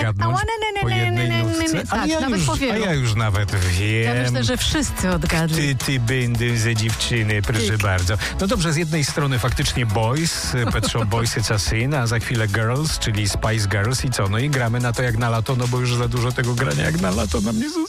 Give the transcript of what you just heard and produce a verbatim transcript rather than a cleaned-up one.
odgadnąć po jednej nutce? A Tak, ja nawet już, po a wielu. ja już nawet wiem. Ja myślę, że wszyscy odgadli. Ty, ty będę ze dziewczyny, proszę Tyk. bardzo. No dobrze, z jednej strony faktycznie Boys, Pet Shop Boys It's a Sin, a za chwilę Girls, czyli Spice Girls i co? No i gramy na to jak na lato, no bo już za dużo tego grania jak na lato nam nie zostało.